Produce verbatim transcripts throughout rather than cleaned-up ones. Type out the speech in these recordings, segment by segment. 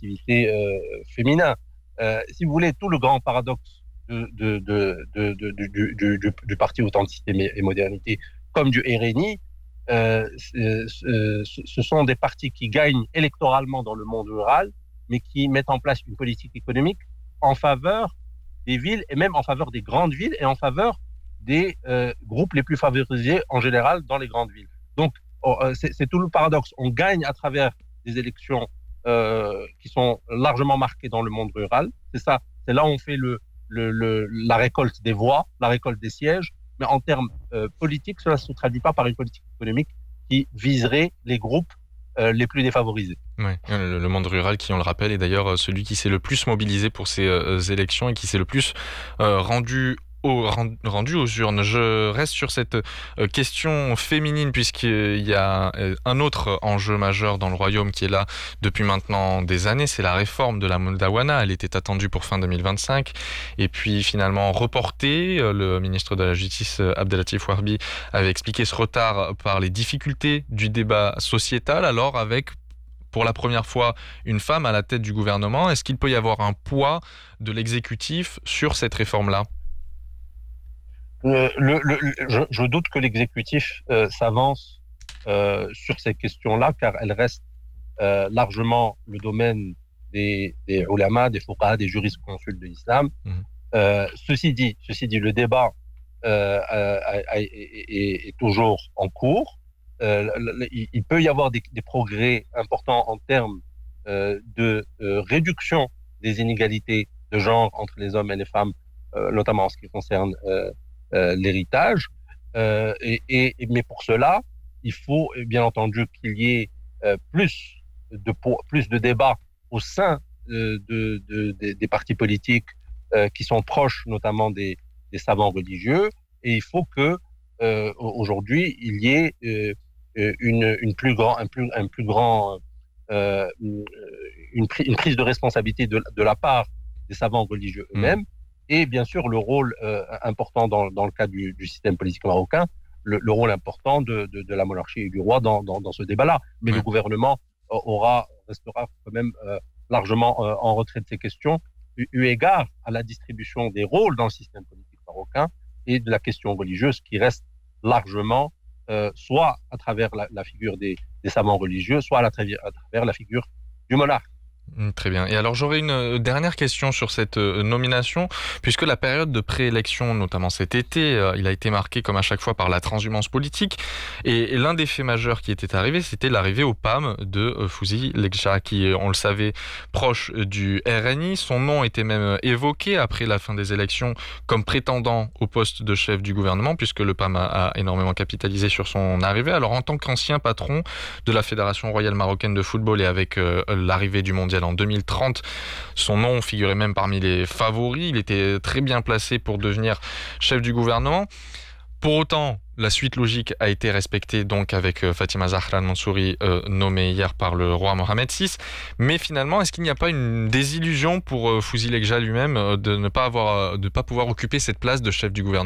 activités euh, féminins. Euh, si vous voulez, tout le grand paradoxe de, de, de, de, de, du, du, du, du Parti Authenticité et Modernité comme du R N I, euh, ce sont des partis qui gagnent électoralement dans le monde rural, mais qui mettent en place une politique économique en faveur des villes et même en faveur des grandes villes et en faveur des euh, groupes les plus favorisés en général dans les grandes villes. Donc, oh, c'est, c'est tout le paradoxe. On gagne à travers des élections euh, qui sont largement marquées dans le monde rural. C'est ça. C'est là où on fait le, le, le, la récolte des voix, la récolte des sièges. Mais en termes euh, politiques, cela ne se traduit pas par une politique économique qui viserait les groupes euh, les plus défavorisés. Oui, le, le monde rural qui, on le rappelle, est d'ailleurs celui qui s'est le plus mobilisé pour ces euh, élections et qui s'est le plus euh, rendu Au, rendu aux urnes. Je reste sur cette euh, question féminine puisqu'il y a euh, un autre enjeu majeur dans le royaume qui est là depuis maintenant des années, c'est la réforme de la Moldawana. Elle était attendue pour fin deux mille vingt-cinq et puis finalement reportée. Le ministre de la Justice Abdelatif Warbi avait expliqué ce retard par les difficultés du débat sociétal. Alors avec pour la première fois une femme à la tête du gouvernement, est-ce qu'il peut y avoir un poids de l'exécutif sur cette réforme-là ? Le, le, le, je, je doute que l'exécutif euh, s'avance euh, sur ces questions-là, car elles restent euh, largement le domaine des, des ulama, des fuqaha, des jurisconsultes de l'islam. Mmh. Euh, ceci dit, ceci dit, le débat euh, a, a, est, est toujours en cours. Euh, il, il peut y avoir des, des progrès importants en termes euh, de euh, réduction des inégalités de genre entre les hommes et les femmes, euh, notamment en ce qui concerne euh, Euh, l'héritage, euh, et, et, mais pour cela, il faut bien entendu qu'il y ait euh, plus de plus de débats au sein euh, de, de, de des partis politiques euh, qui sont proches, notamment des, des savants religieux, et il faut que euh, aujourd'hui il y ait euh, une, une plus grand, un plus, un plus grand, euh, une, une prise de responsabilité de, de la part des savants religieux eux-mêmes. Mmh. Et bien sûr, le rôle euh, important dans, dans le cas du, du système politique marocain, le, le rôle important de, de, de la monarchie et du roi dans, dans, dans ce débat-là. Mais ouais. Le gouvernement aura, restera quand même euh, largement euh, en retrait de ces questions, eu, eu égard à la distribution des rôles dans le système politique marocain et de la question religieuse qui reste largement, euh, soit à travers la, la figure des, des savants religieux, soit à, la, à travers la figure du monarque. Très bien. Et alors j'aurais une dernière question sur cette nomination, puisque la période de préélection, notamment cet été, il a été marqué comme à chaque fois par la transhumance politique. Et l'un des faits majeurs qui était arrivé, c'était l'arrivée au P A M de Fouzi Lekja, qui, on le savait, proche du R N I. Son nom était même évoqué après la fin des élections comme prétendant au poste de chef du gouvernement, puisque le P A M a, a énormément capitalisé sur son arrivée. Alors en tant qu'ancien patron de la Fédération royale marocaine de football et avec euh, l'arrivée du mondial en deux mille trente, son nom figurait même parmi les favoris. Il était très bien placé pour devenir chef du gouvernement. Pour autant, la suite logique a été respectée donc avec Fatima Zahra Mansouri, euh, nommée hier par le roi Mohamed six. Mais finalement, est-ce qu'il n'y a pas une désillusion pour euh, Fouzi Lekja lui-même euh, de ne pas avoir, de pas pouvoir occuper cette place de chef du gouvernement ?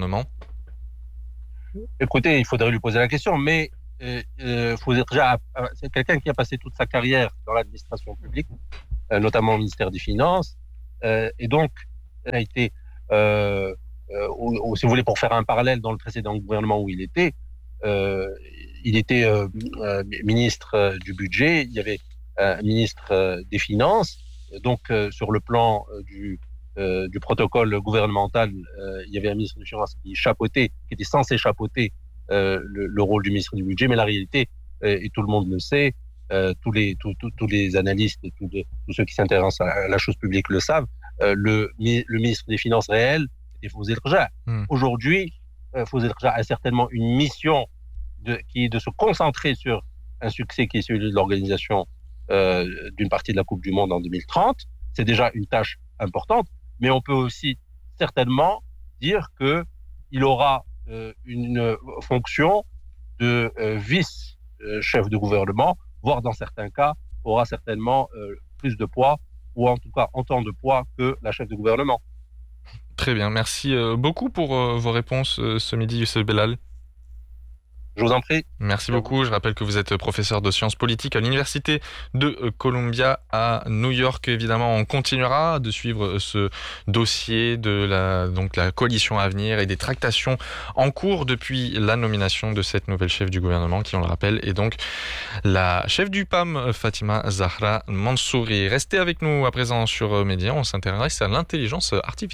Écoutez, il faudrait lui poser la question, mais euh, euh, Fouzi Lekja, c'est quelqu'un qui a passé toute sa carrière dans l'administration publique, euh, notamment au ministère des Finances, euh, et donc il a été euh, Euh, ou, ou, si vous voulez, pour faire un parallèle, dans le précédent gouvernement où il était, euh, il était euh, euh, ministre euh, du budget, il y avait un ministre euh, des Finances, donc euh, sur le plan euh, du, euh, du protocole gouvernemental, euh, il y avait un ministre des Finances qui chapeautait, qui était censé chapeauter euh, le, le rôle du ministre du budget, mais la réalité, euh, et tout le monde le sait, euh, tous les tous, tous, tous les analystes et tous, les, tous ceux qui s'intéressent à la chose publique le savent, euh, le, le ministre des Finances réel et Fouzi Lekja. Mmh. Aujourd'hui, euh, Fouzi Lekja a certainement une mission de, qui est de se concentrer sur un succès qui est celui de l'organisation euh, d'une partie de la Coupe du Monde en deux mille trente. C'est déjà une tâche importante, mais on peut aussi certainement dire qu'il aura euh, une fonction de euh, vice-chef de gouvernement, voire dans certains cas, aura certainement euh, plus de poids, ou en tout cas autant de poids que la chef de gouvernement. Très bien, merci beaucoup pour vos réponses ce midi, Youssef Bellal. Je vous en prie. Merci beaucoup. Je rappelle que vous êtes professeur de sciences politiques à l'Université de Columbia à New York. Évidemment, on continuera de suivre ce dossier de la, donc la coalition à venir et des tractations en cours depuis la nomination de cette nouvelle chef du gouvernement qui, on le rappelle, est donc la chef du P A M, Fatima Zahra Mansouri. Restez avec nous à présent sur Média. On s'intéresse à l'intelligence artificielle.